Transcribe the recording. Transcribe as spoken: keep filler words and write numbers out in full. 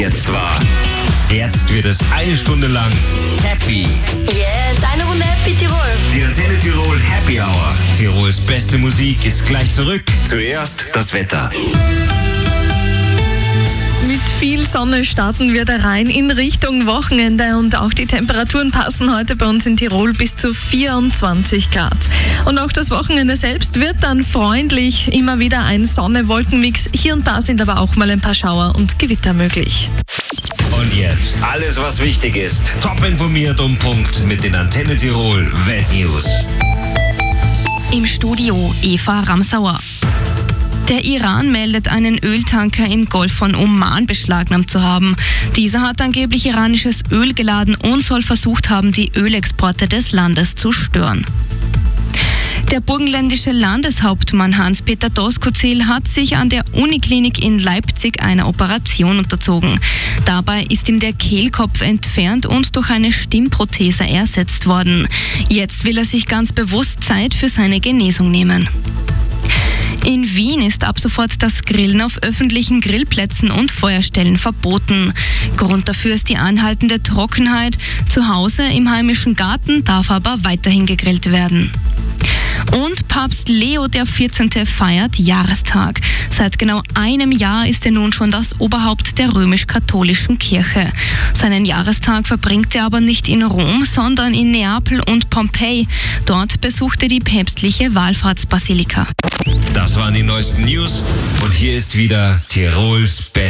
jetzt war. Jetzt wird es eine Stunde lang Happy. Yes, eine Runde Happy Tirol. Die Antenne Tirol Happy Hour. Tirols beste Musik ist gleich zurück. Zuerst das Wetter. Mit viel Sonne starten wir da rein in Richtung Wochenende und auch die Temperaturen passen heute bei uns in Tirol bis zu vierundzwanzig Grad. Und auch das Wochenende selbst wird dann freundlich. Immer wieder ein Sonne-Wolken-Mix. Hier und da sind aber auch mal ein paar Schauer und Gewitter möglich. Und jetzt alles, was wichtig ist. Top informiert um Punkt mit den Antenne Tirol Weltnews. Im Studio Eva Ramsauer. Der Iran meldet, einen Öltanker im Golf von Oman beschlagnahmt zu haben. Dieser hat angeblich iranisches Öl geladen und soll versucht haben, die Ölexporte des Landes zu stören. Der burgenländische Landeshauptmann Hans-Peter Doskozil hat sich an der Uniklinik in Leipzig einer Operation unterzogen. Dabei ist ihm der Kehlkopf entfernt und durch eine Stimmprothese ersetzt worden. Jetzt will er sich ganz bewusst Zeit für seine Genesung nehmen. In Wien ist ab sofort das Grillen auf öffentlichen Grillplätzen und Feuerstellen verboten. Grund dafür ist die anhaltende Trockenheit. Zu Hause im heimischen Garten darf aber weiterhin gegrillt werden. Und Papst Leo der vierzehnte feiert Jahrestag. Seit genau einem Jahr ist er nun schon das Oberhaupt der römisch-katholischen Kirche. Seinen Jahrestag verbringt er aber nicht in Rom, sondern in Neapel und Pompeji. Dort besucht er die päpstliche Wallfahrtsbasilika. Das waren die neuesten News und hier ist wieder Tirols Best.